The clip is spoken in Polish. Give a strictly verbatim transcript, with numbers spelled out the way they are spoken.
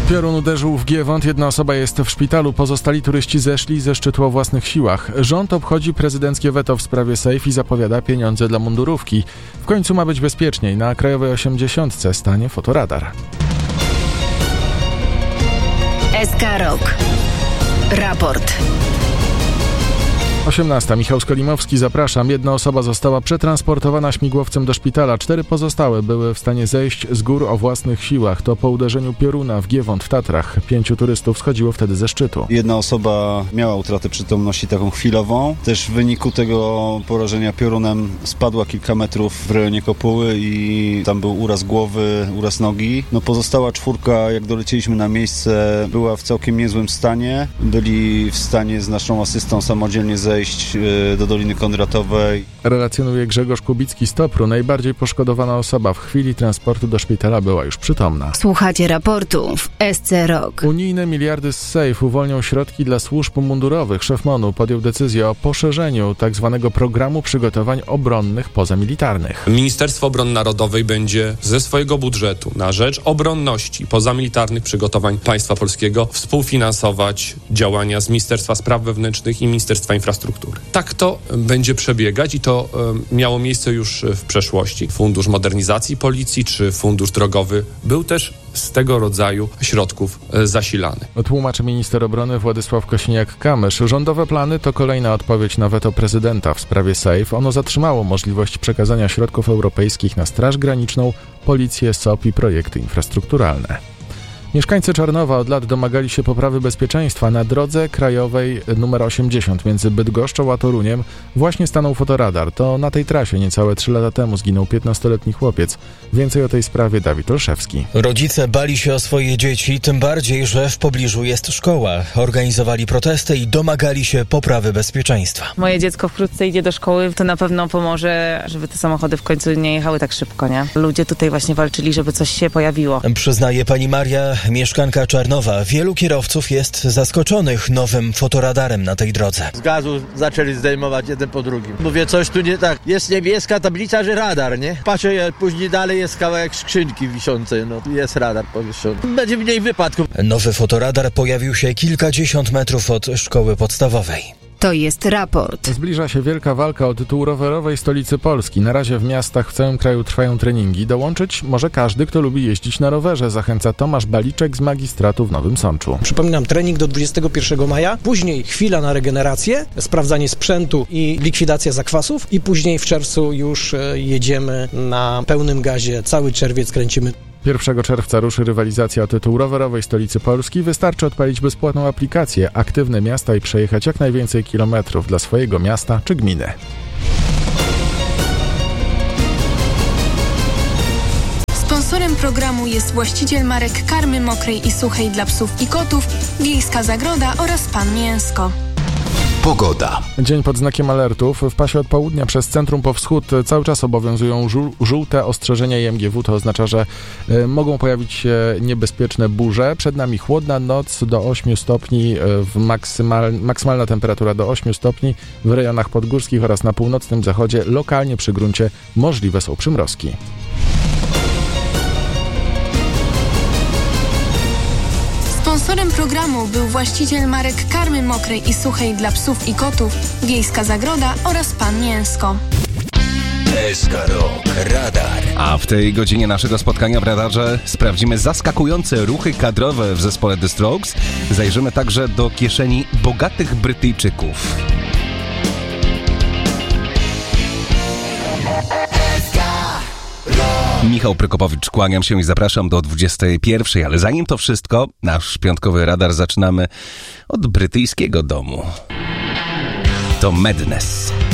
Piorun uderzył w Giewont, jedna osoba jest w szpitalu, pozostali turyści zeszli ze szczytu o własnych siłach. Rząd obchodzi prezydenckie weto w sprawie Safe i zapowiada pieniądze dla mundurówki. W końcu ma być bezpieczniej, na Krajowej osiemdziesiątce stanie fotoradar. S K Rok. Raport. osiemnasta. Michał Skolimowski, zapraszam. Jedna osoba została przetransportowana śmigłowcem do szpitala. Cztery pozostałe były w stanie zejść z gór o własnych siłach. To po uderzeniu pioruna w Giewont w Tatrach. Pięciu turystów schodziło wtedy ze szczytu. Jedna osoba miała utratę przytomności taką chwilową. Też w wyniku tego porażenia piorunem spadła kilka metrów w rejonie kopuły i tam był uraz głowy, uraz nogi. No pozostała czwórka, jak dolecieliśmy na miejsce, była w całkiem niezłym stanie. Byli w stanie z naszą asystą samodzielnie zejść do Doliny Kondratowej. Relacjonuje Grzegorz Kubicki z Topru. Najbardziej poszkodowana osoba w chwili transportu do szpitala była już przytomna. Słuchacie raportu w S C Rok. Unijne miliardy z Safe uwolnią środki dla służb mundurowych. Szef M O N-u podjął decyzję o poszerzeniu tzw. programu przygotowań obronnych pozamilitarnych. Ministerstwo Obrony Narodowej będzie ze swojego budżetu na rzecz obronności pozamilitarnych przygotowań państwa polskiego współfinansować działania z Ministerstwa Spraw Wewnętrznych i Ministerstwa Infrastruktury. Tak to będzie przebiegać i to e, miało miejsce już w przeszłości. Fundusz Modernizacji Policji czy Fundusz Drogowy był też z tego rodzaju środków e, zasilany. Tłumaczy minister obrony Władysław Kosiniak-Kamysz. Rządowe plany to kolejna odpowiedź na weto prezydenta w sprawie Safe. Ono zatrzymało możliwość przekazania środków europejskich na Straż Graniczną, Policję, S O P i projekty infrastrukturalne. Mieszkańcy Czarnowa od lat domagali się poprawy bezpieczeństwa. Na drodze krajowej numer osiemdziesiąt między Bydgoszczą a Toruniem właśnie stanął fotoradar. To na tej trasie niecałe trzy lata temu zginął piętnastoletni chłopiec. Więcej o tej sprawie Dawid Olszewski. Rodzice bali się o swoje dzieci, tym bardziej, że w pobliżu jest szkoła. Organizowali protesty i domagali się poprawy bezpieczeństwa. Moje dziecko wkrótce idzie do szkoły, to na pewno pomoże, żeby te samochody w końcu nie jechały tak szybko, nie? Ludzie tutaj właśnie walczyli, żeby coś się pojawiło. Przyznaje pani Maria, mieszkanka Czarnowa. Wielu kierowców jest zaskoczonych nowym fotoradarem na tej drodze. Z gazu zaczęli zdejmować jeden po drugim. Mówię, coś tu nie tak. Jest niebieska tablica, że radar, nie? Patrzę, później dalej jest kawałek skrzynki wiszącej, no jest radar powieszony. Będzie mniej wypadków. Nowy fotoradar pojawił się kilkadziesiąt metrów od szkoły podstawowej. To jest raport. Zbliża się wielka walka o tytuł rowerowej stolicy Polski. Na razie w miastach w całym kraju trwają treningi. Dołączyć może każdy, kto lubi jeździć na rowerze, zachęca Tomasz Baliczek z magistratu w Nowym Sączu. Przypominam, trening do dwudziestego pierwszego maja, później chwila na regenerację, sprawdzanie sprzętu i likwidacja zakwasów i później w czerwcu już jedziemy na pełnym gazie. Cały czerwiec kręcimy. pierwszego czerwca ruszy rywalizacja o tytuł rowerowej stolicy Polski. Wystarczy odpalić bezpłatną aplikację Aktywne Miasta i przejechać jak najwięcej kilometrów dla swojego miasta czy gminy. Sponsorem programu jest właściciel marek karmy mokrej i suchej dla psów i kotów, Wiejska Zagroda oraz Pan Mięsko. Pogoda. Dzień pod znakiem alertów. W pasie od południa przez centrum po wschód cały czas obowiązują żół- żółte ostrzeżenia I M G W. To oznacza, że y, mogą pojawić się niebezpieczne burze. Przed nami chłodna noc do ośmiu stopni, y, w maksymal, maksymalna temperatura do ośmiu stopni. W rejonach podgórskich oraz na północnym zachodzie lokalnie przy gruncie możliwe są przymrozki. Sponsorem programu był właściciel marek karmy mokrej i suchej dla psów i kotów, Wiejska Zagroda oraz Pan Mięsko. S K Rok Radar. A w tej godzinie naszego spotkania w radarze sprawdzimy zaskakujące ruchy kadrowe w zespole The Strokes. Zajrzymy także do kieszeni bogatych Brytyjczyków. Michał Prokopowicz, kłaniam się i zapraszam do dwudziestej pierwszej, ale zanim to wszystko, nasz piątkowy radar zaczynamy od brytyjskiego domu. To Madness.